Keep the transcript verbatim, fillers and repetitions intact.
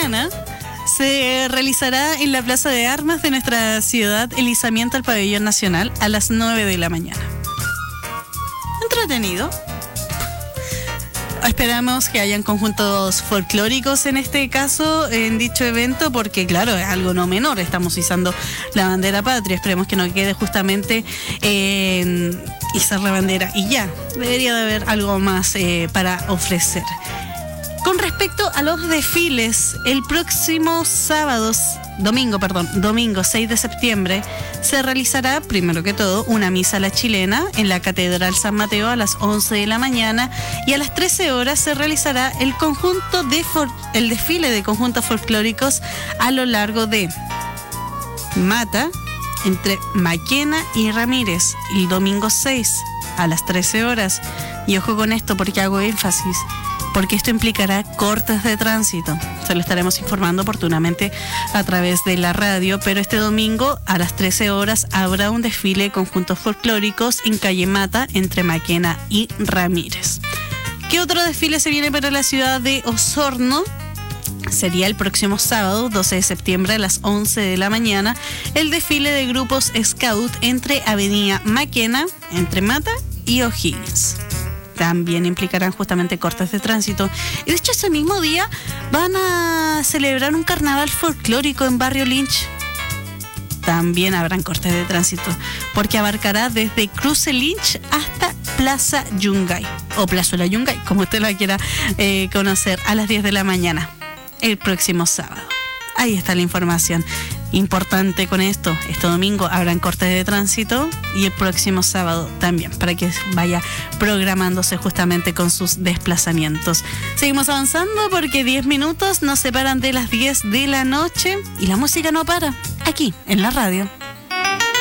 mañana se realizará en la Plaza de Armas de nuestra ciudad el izamiento al Pabellón Nacional a las nueve de la mañana. Entretenido. Esperamos que hayan conjuntos folclóricos en este caso, en dicho evento, porque claro, es algo no menor, estamos izando la bandera patria, esperemos que no quede justamente en izar la bandera y ya, debería de haber algo más eh, para ofrecer. Con respecto a los desfiles, el próximo sábado, domingo, perdón, domingo seis de septiembre, se realizará, primero que todo, una misa a la chilena en la Catedral San Mateo a las once de la mañana y a las trece horas se realizará el conjunto de for- el desfile de conjuntos folclóricos a lo largo de Mata, entre Maquena y Ramírez, el domingo seis a las trece horas. Y ojo con esto porque hago énfasis, porque esto implicará cortes de tránsito. Se lo estaremos informando oportunamente a través de la radio, pero este domingo a las trece horas habrá un desfile de conjuntos folclóricos en calle Mata, entre Maquena y Ramírez. ¿Qué otro desfile se viene para la ciudad de Osorno? Sería el próximo sábado, doce de septiembre, a las once de la mañana, el desfile de grupos Scout entre Avenida Maquena, entre Mata y O'Higgins. También implicarán justamente cortes de tránsito. Y de hecho ese mismo día van a celebrar un carnaval folclórico en Barrio Lynch. También habrán cortes de tránsito, porque abarcará desde Cruce Lynch hasta Plaza Yungay, o Plazuela Yungay, como usted la quiera eh, conocer, a las diez de la mañana, el próximo sábado. Ahí está la información. Importante con esto, este domingo habrán cortes de tránsito y el próximo sábado también, para que vaya programándose justamente con sus desplazamientos. Seguimos avanzando porque diez minutos nos separan de las diez de la noche y la música no para, aquí en la radio.